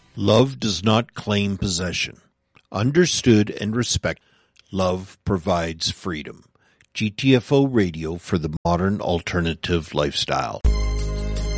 Love does not claim possession. Understood and respected, love provides freedom. GTFO Radio for the modern alternative lifestyle.